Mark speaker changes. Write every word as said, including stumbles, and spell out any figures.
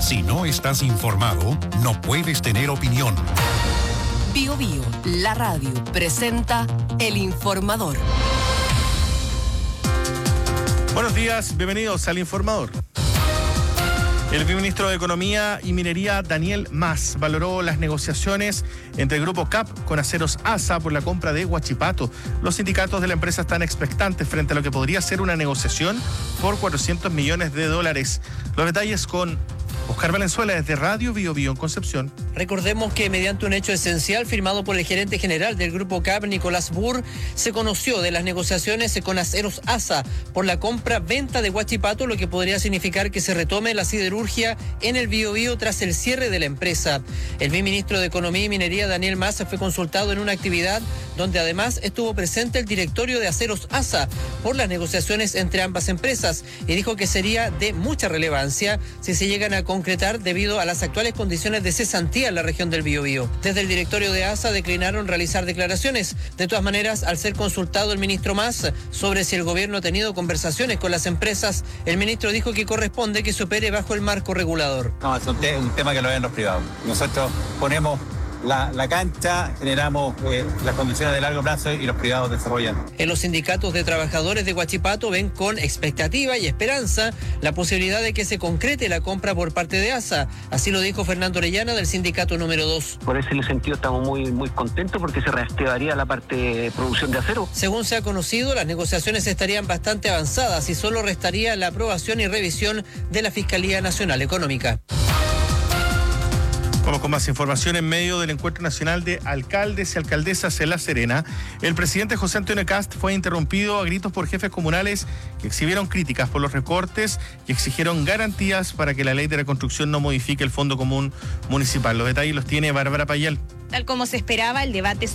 Speaker 1: Si no estás informado, no puedes tener opinión.
Speaker 2: Bio Bio, la radio, presenta El Informador.
Speaker 3: Buenos días, bienvenidos al Informador. El viceministro de Economía y Minería, Daniel Mas, valoró las negociaciones entre el Grupo C A P con Aceros ASA por la compra de Huachipato. Los sindicatos de la empresa están expectantes frente a lo que podría ser una negociación por cuatrocientos millones de dólares. Los detalles con Oscar Valenzuela desde Radio Bio Bio en Concepción.
Speaker 4: Recordemos que mediante un hecho esencial firmado por el gerente general del Grupo C A P, Nicolás Burr, se conoció de las negociaciones con Aceros ASA por la compra-venta de Huachipato, lo que podría significar que se retome la siderurgia en el Biobío tras el cierre de la empresa. El viceministro de Economía y Minería, Daniel Mas, fue consultado en una actividad donde además estuvo presente el directorio de Aceros ASA por las negociaciones entre ambas empresas y dijo que sería de mucha relevancia si se llegan a concretar debido a las actuales condiciones de cesantía en la región del Biobío. Desde el directorio de ASA declinaron realizar declaraciones. De todas maneras, al ser consultado el ministro Mas sobre si el gobierno ha tenido conversaciones con las empresas, el ministro dijo que corresponde que se opere bajo el marco regulador.
Speaker 5: No, es un, te- un tema que lo ven los privados. Nosotros ponemos la, la cancha, generamos eh, las condiciones de largo plazo y los privados desarrollan.
Speaker 4: En los sindicatos de trabajadores de Huachipato ven con expectativa y esperanza la posibilidad de que se concrete la compra por parte de ASA. Así lo dijo Fernando Orellana del sindicato número dos.
Speaker 6: Por ese sentido estamos muy, muy contentos porque se reactivaría la parte de producción de acero.
Speaker 4: Según se ha conocido, las negociaciones estarían bastante avanzadas y solo restaría la aprobación y revisión de la Fiscalía Nacional Económica.
Speaker 3: Vamos con más información. En medio del Encuentro Nacional de Alcaldes y Alcaldesas en La Serena, el presidente José Antonio Kast fue interrumpido a gritos por jefes comunales que exhibieron críticas por los recortes y exigieron garantías para que la ley de reconstrucción no modifique el Fondo Común Municipal. Los detalles los tiene Bárbara Payal.
Speaker 7: Tal como se esperaba, el debate